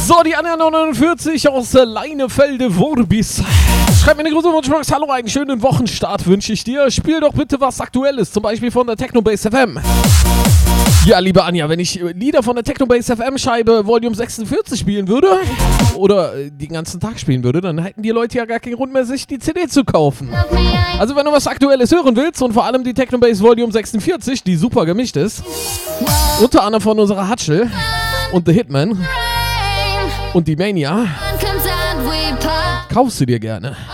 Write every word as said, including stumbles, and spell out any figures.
So, die Anja neunundvierzig aus äh, Leinefelde Wurbis. Schreib mir eine große Wunschbox. Hallo, einen schönen Wochenstart wünsche ich dir. Spiel doch bitte was Aktuelles, zum Beispiel von der Technobase F M. Ja, liebe Anja, wenn ich Lieder von der Technobase F M-Scheibe Volume sechsundvierzig spielen würde oder äh, den ganzen Tag spielen würde, dann hätten die Leute ja gar keinen Grund mehr, sich die C D zu kaufen. Also wenn du was Aktuelles hören willst und vor allem die Technobase Volume sechsundvierzig, die super gemischt ist, unter anderem von unserer Hatschel und The Hitman und die Mania, kaufst du dir gerne.